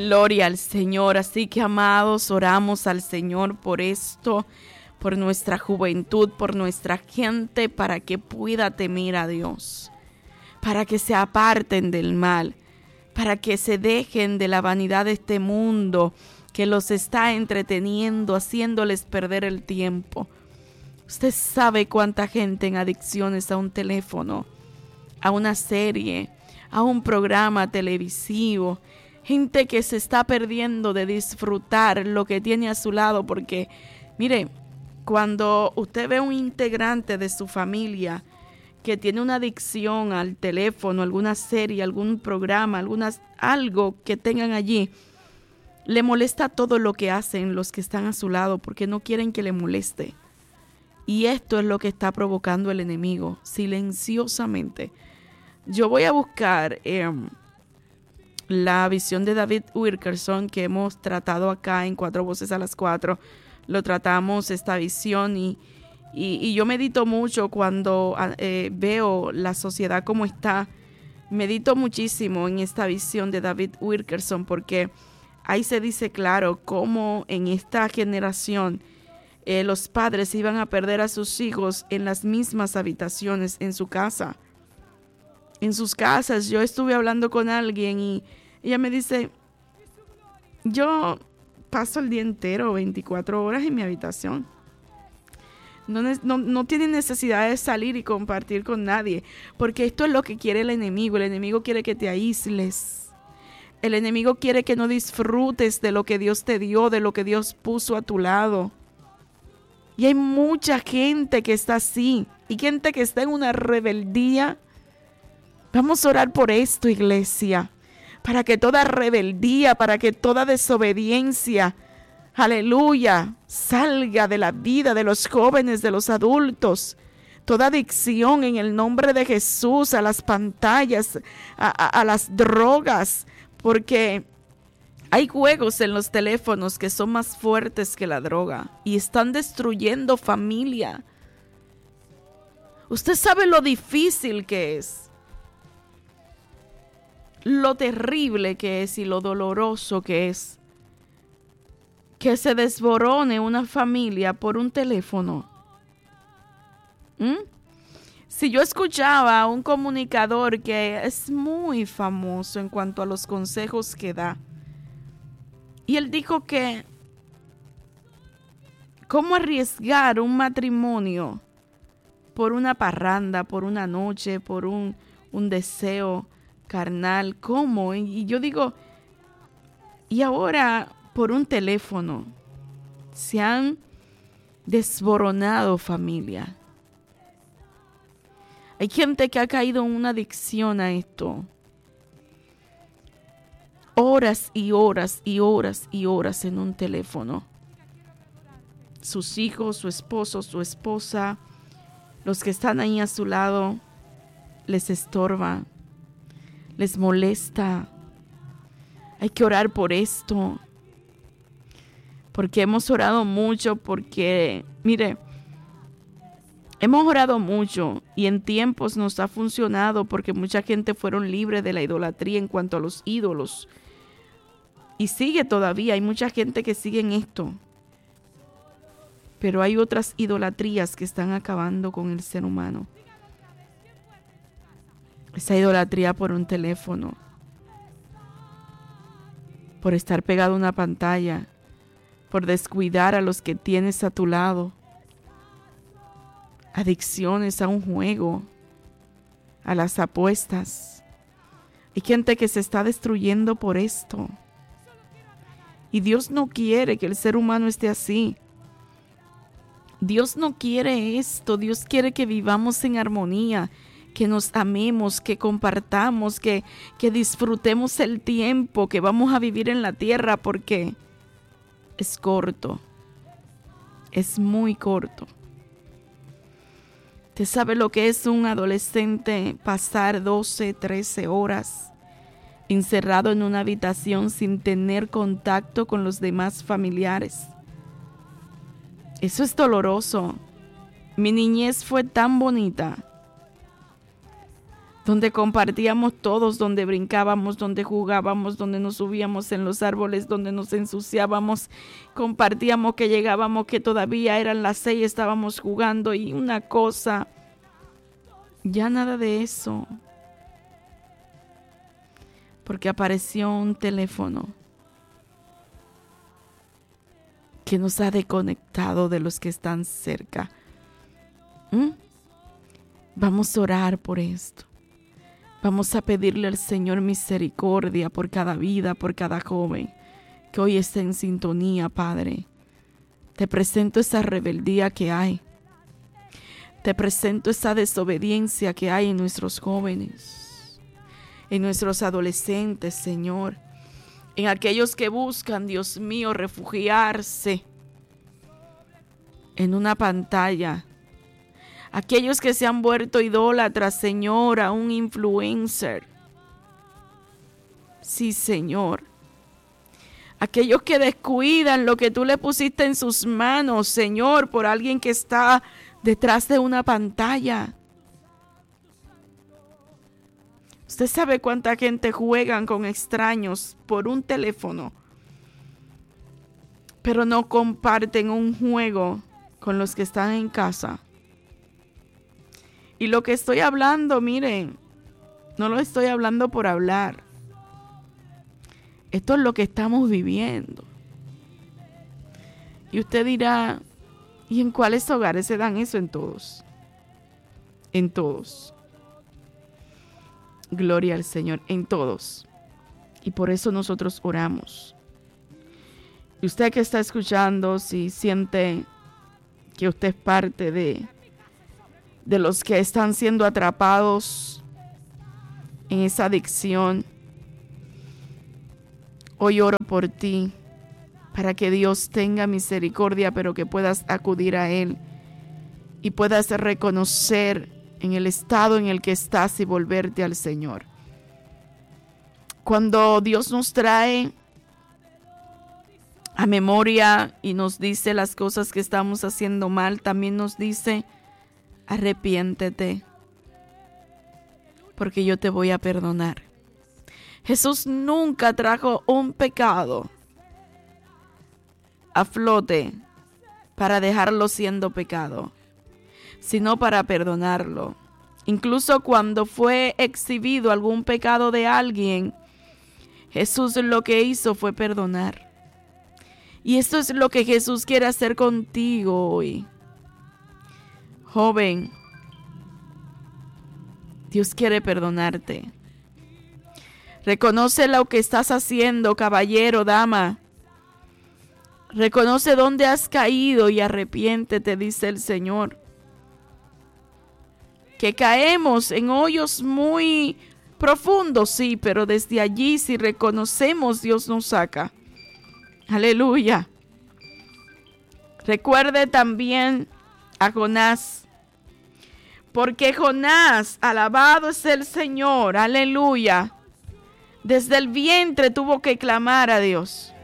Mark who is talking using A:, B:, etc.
A: Gloria al Señor. Así que, amados, oramos al Señor por esto, por nuestra juventud, por nuestra gente, para que pueda temer a Dios, para que se aparten del mal, para que se dejen de la vanidad de este mundo que los está entreteniendo, haciéndoles perder el tiempo. Usted sabe cuánta gente en adicciones a un teléfono, a una serie, a un programa televisivo, gente que se está perdiendo de disfrutar lo que tiene a su lado, porque, mire, cuando usted ve a un integrante de su familia que tiene una adicción al teléfono, alguna serie, algún programa, algo que tengan allí, le molesta todo lo que hacen los que están a su lado porque no quieren que le moleste. Y esto es lo que está provocando el enemigo, silenciosamente. Yo voy a buscar la visión de David Wilkerson que hemos tratado acá en 4 Voces a las 4. Lo tratamos, esta visión, y yo medito mucho cuando veo la sociedad como está. Medito muchísimo en esta visión de David Wilkerson, porque ahí se dice claro cómo en esta generación los padres iban a perder a sus hijos en las mismas habitaciones en su casa. En sus casas. Yo estuve hablando con alguien y ella me dice, yo paso el día entero, 24 horas en mi habitación. No tiene necesidad de salir y compartir con nadie, porque esto es lo que quiere el enemigo. El enemigo quiere que te aísles. El enemigo quiere que no disfrutes de lo que Dios te dio, de lo que Dios puso a tu lado. Y hay mucha gente que está así, y gente que está en una rebeldía. Vamos a orar por esto, iglesia, para que toda rebeldía, para que toda desobediencia, aleluya, salga de la vida de los jóvenes, de los adultos. Toda adicción en el nombre de Jesús a las pantallas, a las drogas, porque hay juegos en los teléfonos que son más fuertes que la droga y están destruyendo familia. Usted sabe lo difícil que es, lo terrible que es y lo doloroso que es que se desborone una familia por un teléfono. Si yo escuchaba a un comunicador que es muy famoso en cuanto a los consejos que da, y él dijo que cómo arriesgar un matrimonio por una parranda, por una noche, por un deseo carnal, ¿cómo? Y yo digo, y ahora por un teléfono se han desboronado familia. Hay gente que ha caído en una adicción a esto. Horas y horas y horas y horas en un teléfono. Sus hijos, su esposo, su esposa, los que están ahí a su lado, les estorba, les molesta. Hay que orar por esto. Porque hemos orado mucho, porque, mire, hemos orado mucho y en tiempos nos ha funcionado porque mucha gente fueron libres de la idolatría en cuanto a los ídolos. Y sigue todavía, hay mucha gente que sigue en esto. Pero hay otras idolatrías que están acabando con el ser humano. Esa idolatría por un teléfono, por estar pegado a una pantalla, por descuidar a los que tienes a tu lado. Adicciones a un juego, a las apuestas. Hay gente que se está destruyendo por esto. Y Dios no quiere que el ser humano esté así. Dios no quiere esto. Dios quiere que vivamos en armonía, que nos amemos, que compartamos, que disfrutemos el tiempo que vamos a vivir en la tierra, porque es corto. Es muy corto. ¿Usted sabe lo que es un adolescente pasar 12, 13 horas encerrado en una habitación sin tener contacto con los demás familiares? Eso es doloroso. Mi niñez fue tan bonita. donde compartíamos todos, donde brincábamos, donde jugábamos, donde nos subíamos en los árboles, donde nos ensuciábamos, compartíamos que llegábamos, que todavía eran las 6, estábamos jugando y una cosa, ya nada de eso, porque apareció un teléfono que nos ha desconectado de los que están cerca. Vamos a orar por esto. Vamos a pedirle al Señor misericordia por cada vida, por cada joven que hoy está en sintonía, Padre. Te presento esa rebeldía que hay. Te presento esa desobediencia que hay en nuestros jóvenes, en nuestros adolescentes, Señor. En aquellos que buscan, Dios mío, refugiarse en una pantalla. Aquellos que se han vuelto idólatras, Señor, a un influencer. Sí, Señor. Aquellos que descuidan lo que tú le pusiste en sus manos, Señor, por alguien que está detrás de una pantalla. Usted sabe cuánta gente juegan con extraños por un teléfono, pero no comparten un juego con los que están en casa. Y lo que estoy hablando, miren, no lo estoy hablando por hablar. Esto es lo que estamos viviendo. Y usted dirá, ¿y en cuáles hogares se dan eso? En todos. En todos. Gloria al Señor, en todos. Y por eso nosotros oramos. Y usted que está escuchando, si siente que usted es parte de los que están siendo atrapados en esa adicción, hoy oro por ti para que Dios tenga misericordia, pero que puedas acudir a Él y puedas reconocer en el estado en el que estás y volverte al Señor. Cuando Dios nos trae a memoria y nos dice las cosas que estamos haciendo mal, también nos dice: arrepiéntete, porque yo te voy a perdonar. Jesús nunca trajo un pecado a flote para dejarlo siendo pecado, sino para perdonarlo. Incluso cuando fue exhibido algún pecado de alguien, Jesús lo que hizo fue perdonar. Y esto es lo que Jesús quiere hacer contigo hoy. Joven, Dios quiere perdonarte. Reconoce lo que estás haciendo, caballero, dama. Reconoce dónde has caído y arrepiéntete, dice el Señor. Que caemos en hoyos muy profundos, sí, pero desde allí, si reconocemos, Dios nos saca. Aleluya. Recuerde también a Jonás, porque Jonás, alabado es el Señor, aleluya, desde el vientre tuvo que clamar a Dios.